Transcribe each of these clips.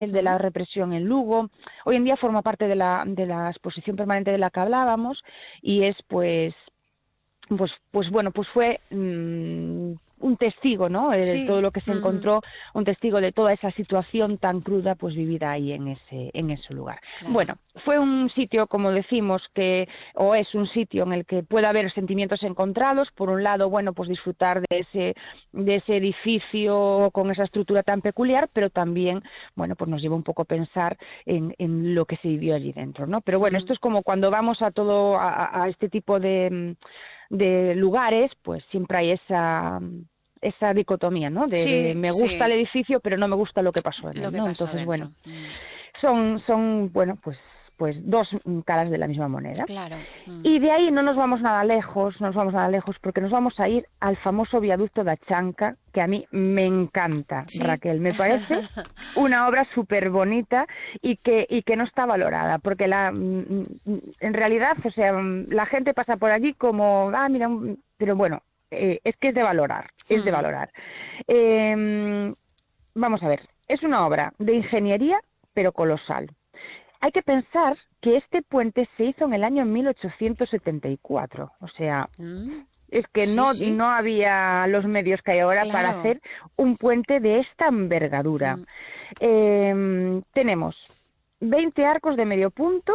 el de la represión en Lugo. Hoy en día forma parte de la exposición permanente de la que hablábamos y es pues fue un testigo, ¿no? De todo Sí. lo que se encontró, un testigo de toda esa situación tan cruda, pues vivida ahí en ese lugar. Claro. Bueno, fue un sitio, como decimos, o es un sitio en el que puede haber sentimientos encontrados. Por un lado, bueno, pues disfrutar de ese edificio con esa estructura tan peculiar, pero también, bueno, pues nos lleva un poco a pensar en lo que se vivió allí dentro, ¿no? Pero bueno, esto es como cuando vamos a este tipo de lugares, pues siempre hay esa dicotomía, ¿no? De Sí, me gusta el sí, edificio, pero no me gusta lo que pasó en lo él, que ¿no? pasó Entonces, bueno, dentro. son bueno, pues dos caras de la misma moneda. Claro. Y de ahí no nos vamos nada lejos, porque nos vamos a ir al famoso viaducto de Achanca, que a mí me encanta, Sí. Raquel. Me parece una obra súper bonita y que no está valorada, porque en realidad, o sea, la gente pasa por allí como, mira, pero bueno, es que es de valorar, es de valorar. Vamos a ver, es una obra de ingeniería, pero colosal. Hay que pensar que este puente se hizo en el año 1874, o sea, es que Sí, sí, no había los medios que hay ahora para claro. hacer un puente de esta envergadura. Tenemos 20 arcos de medio punto,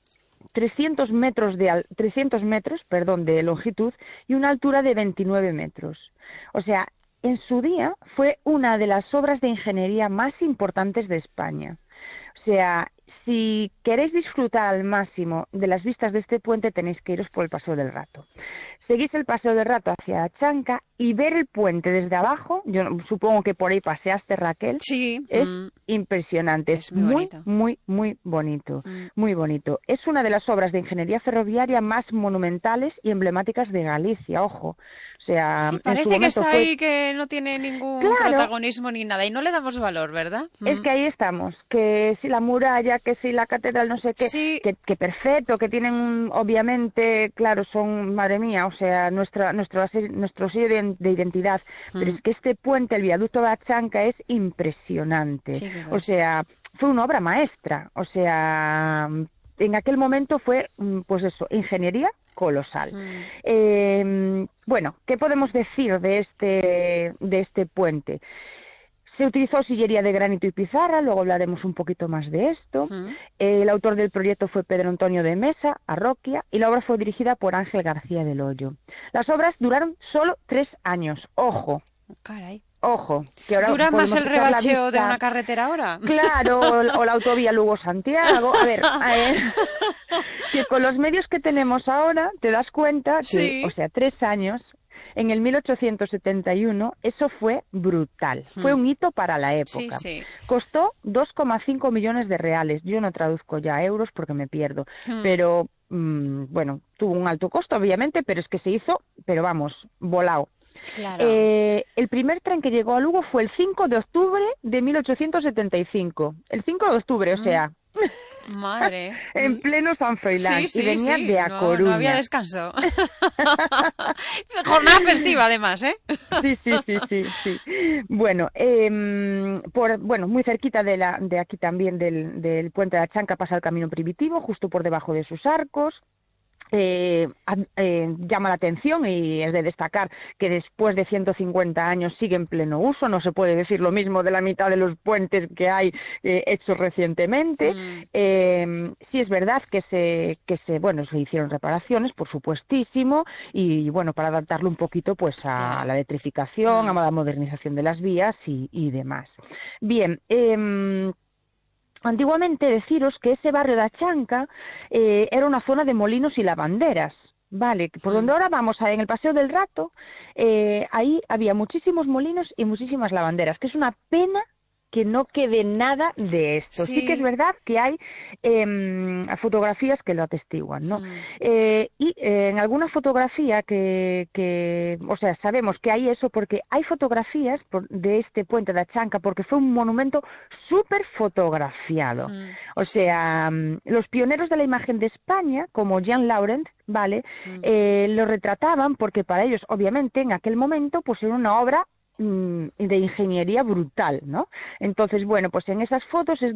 300 metros, perdón, de longitud y una altura de 29 metros. O sea, en su día fue una de las obras de ingeniería más importantes de España. O sea, si queréis disfrutar al máximo de las vistas de este puente, tenéis que iros por el Paseo del Rato. Seguís el Paseo del Rato hacia Chanca y ver el puente desde abajo, yo supongo que por ahí paseaste, Raquel, Sí, es impresionante, es es muy muy, bonito. muy, muy bonito, muy bonito. Es una de las obras de ingeniería ferroviaria más monumentales y emblemáticas de Galicia, ojo. O sea, Sí, en su parece que momento está fue, ahí que no tiene ningún claro, protagonismo ni nada y no le damos valor, ¿verdad? es que ahí estamos, que si la muralla, que si la catedral, no sé qué, Sí, que perfecto, que tienen obviamente, claro, son, madre mía, o sea, nuestro sello de identidad, pero es que este puente, el viaducto de Achanca, es impresionante, sí que lo o es. sea, fue una obra maestra, o sea, en aquel momento fue, pues eso, ingeniería colosal. Bueno, ¿qué podemos decir de este puente? Se utilizó sillería de granito y pizarra, luego hablaremos un poquito más de esto. El autor del proyecto fue Pedro Antonio de Mesa, Arroquia, y la obra fue dirigida por Ángel García del Hoyo. Las obras duraron solo 3 años. Ojo, Caray. ojo, que ahora ¿Dura más podemos el echar la rebacheo de vista, una carretera ahora? claro, o la autovía Lugo-Santiago. A ver, que con los medios que tenemos ahora te das cuenta que, o Sí. sea, 3 años, en el 1871, eso fue brutal, fue un hito para la Sí, época. sí. Costó 2,5 millones de reales, yo no traduzco ya a euros porque me pierdo, pero bueno, tuvo un alto costo obviamente, pero es que se hizo, pero vamos, volado. Claro. El primer tren que llegó a Lugo fue el 5 de octubre de 1875. El 5 de octubre, o sea, Madre. en pleno San Sí, Froilán, y sí, venía sí. de A No, no había Coruña. descanso. Jornada festiva, además, ¿eh? Sí, sí, sí, sí, sí. Bueno, muy cerquita de aquí también del puente de la Chanca pasa el camino primitivo, justo por debajo de sus arcos. Llama la atención y es de destacar que después de 150 años sigue en pleno uso. No se puede decir lo mismo de la mitad de los puentes que hay hechos recientemente. Sí es verdad que se hicieron reparaciones, por supuestísimo, y bueno, para adaptarlo un poquito pues a Claro. la electrificación, a la modernización de las vías y demás. Bien, antiguamente deciros que ese barrio de Achanca era una zona de molinos y lavanderas, ¿vale? Por donde ahora vamos, en el Paseo del Rato, ahí había muchísimos molinos y muchísimas lavanderas, que es una pena que no quede nada de esto. Sí que es Sí. verdad que hay fotografías que lo atestiguan, ¿no? En alguna fotografía o sea, sabemos que hay eso porque hay fotografías de este puente de Achanca porque fue un monumento súper fotografiado. O Sí. sea, los pioneros de la imagen de España, como Jean Laurent, ¿vale? Lo retrataban porque para ellos, obviamente, en aquel momento, pues era una obra de ingeniería brutal, ¿no? Entonces, bueno, pues en esas fotos es